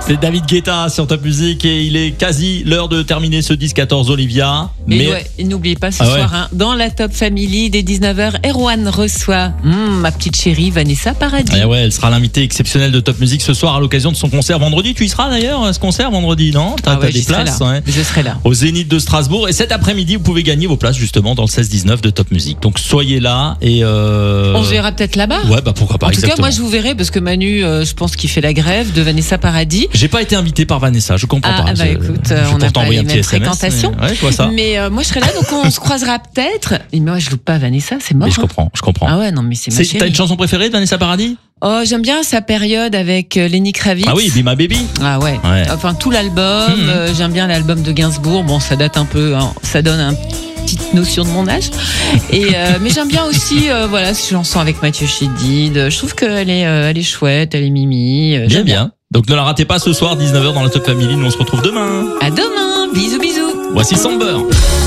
C'est David Guetta sur Top Music et il est quasi l'heure de terminer ce 10-14 Olivia. Et n'oubliez pas ce soir, dans la Top Family, dès 19h, Erwan reçoit ma petite chérie Vanessa Paradis. Elle sera l'invitée exceptionnelle de Top Music ce soir à l'occasion de son concert vendredi. Tu y seras d'ailleurs à ce concert vendredi, non? T'as des places? Je serai là. Au Zénith de Strasbourg. Et cet après-midi, vous pouvez gagner vos places justement dans le 16-19 de Top Music. Donc soyez là et on se verra peut-être là-bas. Ouais, pourquoi pas. En tout cas, moi je vous verrai parce que Manu, je pense qu'il fait la grève de Vanessa Paradis. J'ai pas été invité par Vanessa, je comprends pas. Écoute, on n'a pas les mêmes fréquentations. Mais moi je serai là, donc on se croisera peut-être. Mais moi je loupe pas Vanessa, c'est mort. Mais je comprends. Ah ouais, non mais c'est ma chérie. T'as une chanson préférée de Vanessa Paradis? Oh, j'aime bien sa période avec Lenny Kravitz. Ah oui, Be My Baby. Ah ouais. Enfin tout l'album. J'aime bien l'album de Gainsbourg. Bon, ça date un peu, ça donne une petite notion de mon âge. Et mais j'aime bien aussi, cette chanson avec Mathieu Chédid. Je trouve qu'elle est chouette, elle est mimi. J'aime bien. Donc ne la ratez pas ce soir 19h dans la Top Family. Nous on se retrouve demain. À demain. Bisous bisous. Voici Samber.